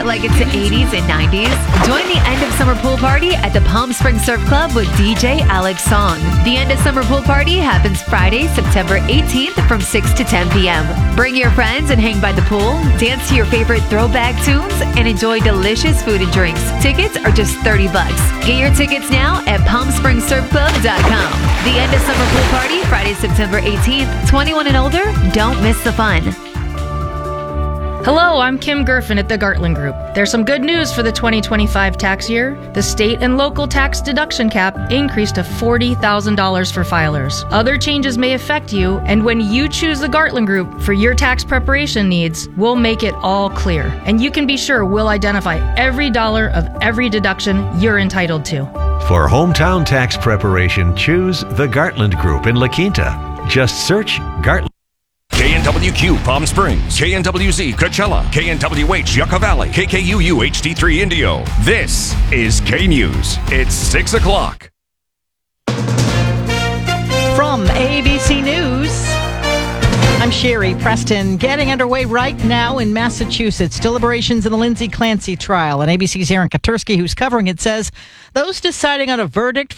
like it's the 80s and 90s? Join the end of summer pool party at the Palm Springs Surf Club with DJ Alex Song. The end of summer pool party happens Friday, September 18th from 6 to 10 p.m. Bring your friends and hang by the pool, dance to your favorite throwback tunes, and enjoy delicious food and drinks. Tickets are just $30. Get your tickets now at PalmSpringsSurfClub.com. The end of summer pool party, Friday, September 18th. 21 and older, don't miss the fun. Hello, I'm Kim Gerfen at the Gartland Group. There's some good news for the 2025 tax year. The state and local tax deduction cap increased to $40,000 for filers. Other changes may affect you, and when you choose the Gartland Group for your tax preparation needs, we'll make it all clear. And you can be sure we'll identify every dollar of every deduction you're entitled to. For hometown tax preparation, choose the Gartland Group in La Quinta. Just search Gartland. KNWQ Palm Springs, KNWZ Coachella, KNWH Yucca Valley, KKUU HD3 Indio. This is K-News. It's 6 o'clock. From ABC News, I'm Sherry Preston. Getting underway right now in Massachusetts. Deliberations in the Lindsay Clancy trial. And ABC's Aaron Katursky, who's covering it, says those deciding on a verdict